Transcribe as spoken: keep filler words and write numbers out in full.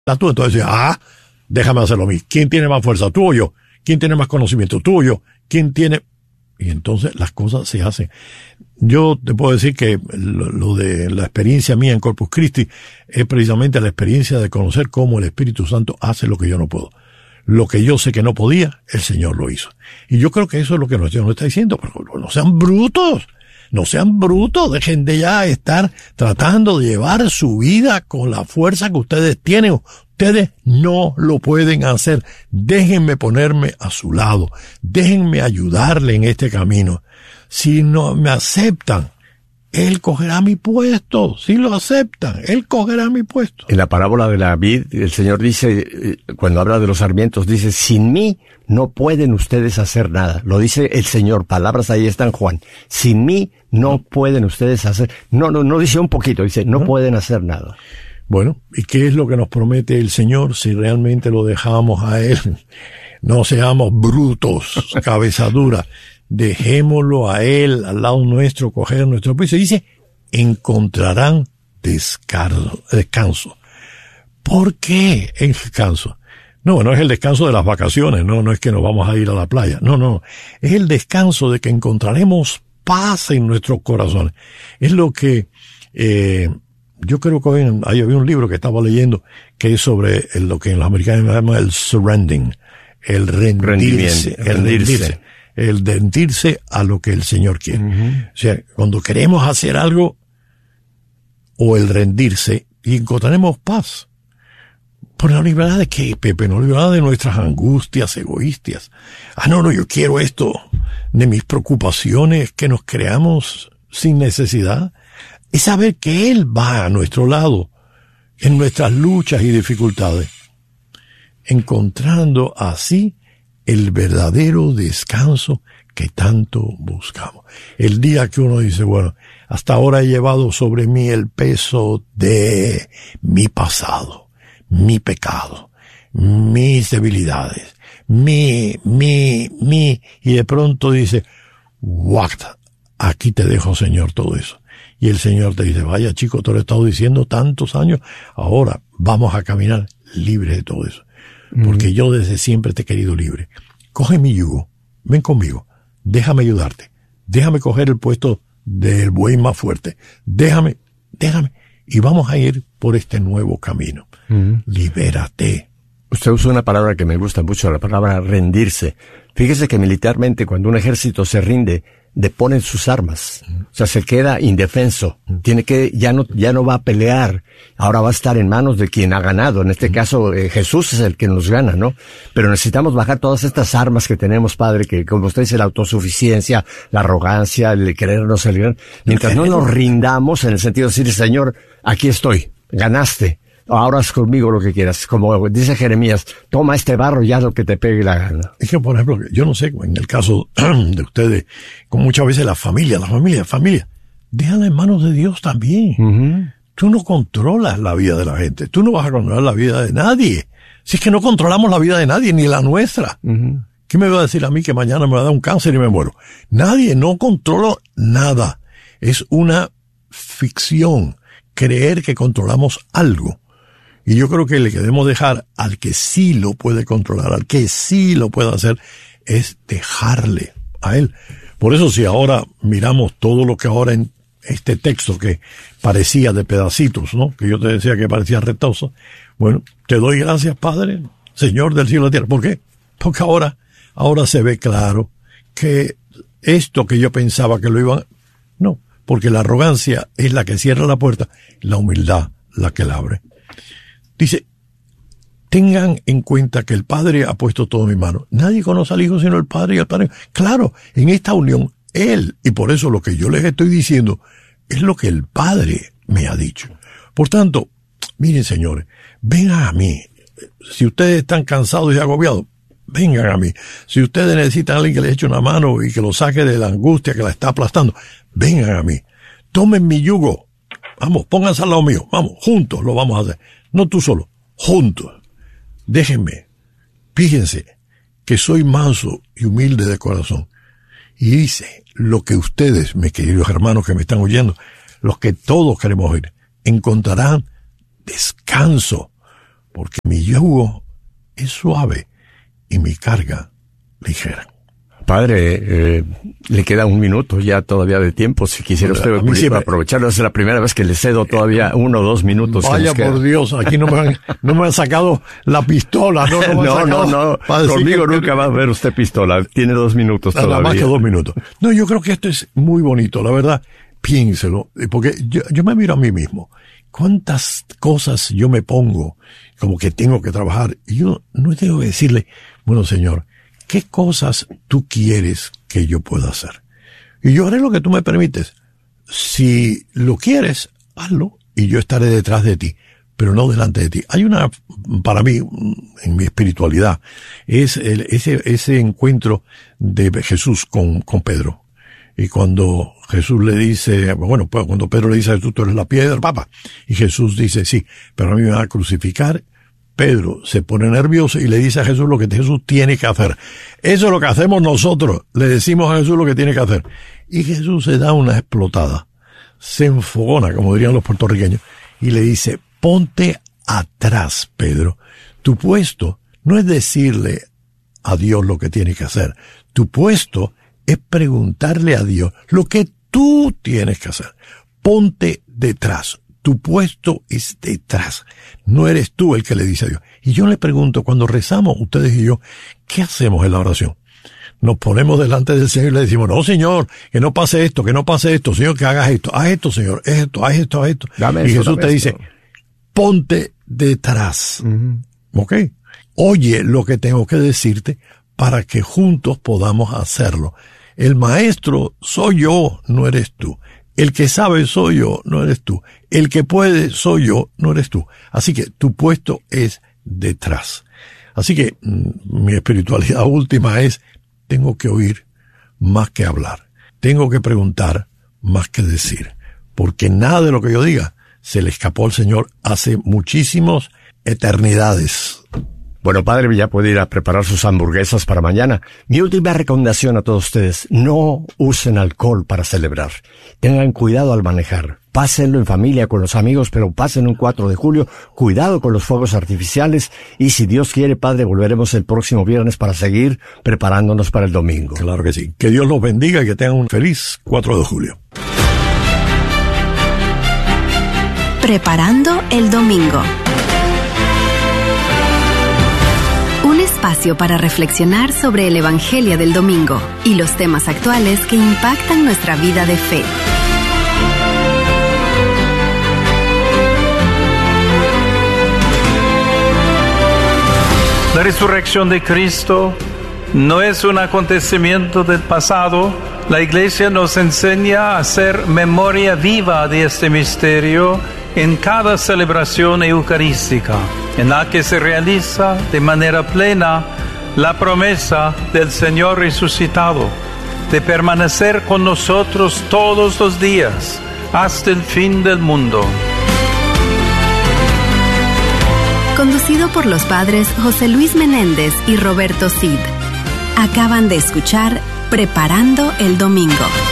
tú, entonces dices, ah, déjame hacerlo a mí. ¿Quién tiene más fuerza, tú o yo? ¿Quién tiene más conocimiento, tú o yo? ¿Quién tiene...? Y entonces las cosas se hacen. Yo te puedo decir que lo, lo de la experiencia mía en Corpus Christi es precisamente la experiencia de conocer cómo el Espíritu Santo hace lo que yo no puedo. Lo que yo sé que no podía, el Señor lo hizo. Y yo creo que eso es lo que el Señor nos está diciendo. Pero no sean brutos. No sean brutos. Dejen de ya estar tratando de llevar su vida con la fuerza que ustedes tienen. Ustedes no lo pueden hacer. Déjenme ponerme a su lado. Déjenme ayudarle en este camino. Si no me aceptan, Él cogerá mi puesto. Si lo aceptan, Él cogerá mi puesto. En la parábola de la vid, el Señor dice, cuando habla de los sarmientos, dice, sin mí no pueden ustedes hacer nada. Lo dice el Señor, palabras ahí están, Juan. Sin mí no pueden ustedes hacer, no, no, no dice un poquito, dice, no, no pueden hacer nada. Bueno, ¿y qué es lo que nos promete el Señor si realmente lo dejamos a Él? No seamos brutos, cabeza dura. Dejémoslo a Él, al lado nuestro, coger nuestro piso. Dice, encontrarán descanso. descanso. ¿Por qué el descanso? No, no es el descanso de las vacaciones, no, no es que nos vamos a ir a la playa. No, no, es el descanso de que encontraremos paz en nuestros corazones. Es lo que... Eh, Yo creo que hoy había un libro que estaba leyendo que es sobre el, lo que en los americanos llaman el surrendering, el rendirse, el rendirse, el rendirse a lo que el Señor quiere. Uh-huh. O sea, cuando queremos hacer algo, o el rendirse, y encontraremos paz. Por la libertad de qué, Pepe, no la libertad de nuestras angustias egoístas. Ah, no, no, yo quiero esto, de mis preocupaciones que nos creamos sin necesidad. Es saber que Él va a nuestro lado en nuestras luchas y dificultades, encontrando así el verdadero descanso que tanto buscamos. El día que uno dice, bueno, hasta ahora he llevado sobre mí el peso de mi pasado, mi pecado, mis debilidades, mi, mi, mi, y de pronto dice, what, aquí te dejo, Señor, todo eso. Y el Señor te dice, vaya chico, te lo he estado diciendo tantos años, ahora vamos a caminar libre de todo eso. Mm. Porque yo desde siempre te he querido libre. Coge mi yugo, ven conmigo, déjame ayudarte, déjame coger el puesto del buey más fuerte, déjame, déjame, y vamos a ir por este nuevo camino. Mm. Libérate. Usted usa una palabra que me gusta mucho, la palabra rendirse. Fíjese que militarmente cuando un ejército se rinde, deponen sus armas, o sea, se queda indefenso, tiene que, ya no, ya no va a pelear, ahora va a estar en manos de quien ha ganado, en este caso eh, Jesús es el que nos gana, ¿no? Pero necesitamos bajar todas estas armas que tenemos, Padre, que como usted dice, la autosuficiencia, la arrogancia, el querernos el gran, mientras no nos rindamos en el sentido de decir, Señor, aquí estoy, ganaste, ahora haz conmigo lo que quieras, como dice Jeremías, toma este barro y haz lo que te pegue la gana. Es que, por ejemplo, yo no sé, en el caso de ustedes, como muchas veces la familia, la familia, la familia, déjala en manos de Dios también. Uh-huh. Tú no controlas la vida de la gente, tú no vas a controlar la vida de nadie. Si es que no controlamos la vida de nadie, ni la nuestra. Uh-huh. ¿Qué me va a decir a mí que mañana me va a dar un cáncer y me muero? Nadie, no controlo nada. Es una ficción creer que controlamos algo. Y yo creo que le queremos dejar al que sí lo puede controlar, al que sí lo puede hacer, es dejarle a Él. Por eso si ahora miramos todo lo que ahora en este texto que parecía de pedacitos, ¿no? Que yo te decía que parecía retoso. Bueno, te doy gracias, Padre, Señor del cielo y la tierra. ¿Por qué? Porque ahora, ahora se ve claro que esto que yo pensaba que lo iban... No, porque la arrogancia es la que cierra la puerta, la humildad la que la abre. Dice, tengan en cuenta que el Padre ha puesto todo en mi mano. Nadie conoce al Hijo sino el Padre y el Padre. Claro, en esta unión, Él, y por eso lo que yo les estoy diciendo, es lo que el Padre me ha dicho. Por tanto, miren señores, vengan a mí. Si ustedes están cansados y agobiados, vengan a mí. Si ustedes necesitan a alguien que les eche una mano y que los saque de la angustia que la está aplastando, vengan a mí. Tomen mi yugo. Vamos, pónganse al lado mío. Vamos, juntos lo vamos a hacer. No tú solo, juntos. Déjenme. Fíjense que soy manso y humilde de corazón. Y dice lo que ustedes, mis queridos hermanos que me están oyendo, los que todos queremos oír, encontrarán descanso porque mi yugo es suave y mi carga ligera. Padre, eh, le queda un minuto ya todavía de tiempo. Si quisiera usted sí me... aprovecharlo, es la primera vez que le cedo todavía uno o dos minutos. Vaya por Dios, aquí no me, han, no me han sacado la pistola. No, no, no, no, no. Conmigo que... nunca va a ver usted pistola. Tiene dos minutos todavía. Nada más que dos minutos. No, yo creo que esto es muy bonito, la verdad. Piénselo, porque yo, yo me miro a mí mismo. ¿Cuántas cosas yo me pongo como que tengo que trabajar? Y yo no tengo que decirle, bueno, Señor, ¿qué cosas tú quieres que yo pueda hacer? Y yo haré lo que tú me permites. Si lo quieres, hazlo y yo estaré detrás de ti, pero no delante de ti. Hay una, para mí, en mi espiritualidad, es el, ese, ese encuentro de Jesús con, con Pedro. Y cuando Jesús le dice, bueno, pues cuando Pedro le dice a Jesús, tú eres la piedra, papa. Y Jesús dice, sí, pero a mí me van a crucificar. Pedro se pone nervioso y le dice a Jesús lo que Jesús tiene que hacer. Eso es lo que hacemos nosotros. Le decimos a Jesús lo que tiene que hacer. Y Jesús se da una explotada. Se enfogona, como dirían los puertorriqueños, y le dice, ponte atrás, Pedro. Tu puesto no es decirle a Dios lo que tiene que hacer. Tu puesto es preguntarle a Dios lo que tú tienes que hacer. Ponte detrás. Tu puesto es detrás. No eres tú el que le dice a Dios. Y yo le pregunto, cuando rezamos ustedes y yo, ¿qué hacemos en la oración? Nos ponemos delante del Señor y le decimos, no, Señor, que no pase esto, que no pase esto, Señor, que hagas esto, haz esto, Señor, haz esto, haz esto, haz esto. Dame y eso, Jesús te esto. dice, ponte detrás. Uh-huh. ¿Ok? Oye lo que tengo que decirte para que juntos podamos hacerlo. El maestro soy yo, no eres tú. El que sabe soy yo, no eres tú. El que puede soy yo, no eres tú. Así que tu puesto es detrás. Así que mm, mi espiritualidad última es, tengo que oír más que hablar. Tengo que preguntar más que decir. Porque nada de lo que yo diga se le escapó al Señor hace muchísimas eternidades. Bueno, padre, ya puede ir a preparar sus hamburguesas para mañana. Mi última recomendación a todos ustedes, no usen alcohol para celebrar. Tengan cuidado al manejar. Pásenlo en familia, con los amigos, pero pásenlo un cuatro de julio. Cuidado con los fuegos artificiales. Y si Dios quiere, padre, volveremos el próximo viernes para seguir preparándonos para el domingo. Claro que sí. Que Dios los bendiga y que tengan un feliz cuatro de julio. Preparando el domingo. Espacio para reflexionar sobre el Evangelio del domingo y los temas actuales que impactan nuestra vida de fe. La resurrección de Cristo no es un acontecimiento del pasado. La Iglesia nos enseña a hacer memoria viva de este misterio en cada celebración eucarística, en la que se realiza de manera plena la promesa del Señor resucitado, de permanecer con nosotros todos los días, hasta el fin del mundo. Conducido por los padres José Luis Menéndez y Roberto Cid. Acaban de escuchar Preparando el Domingo.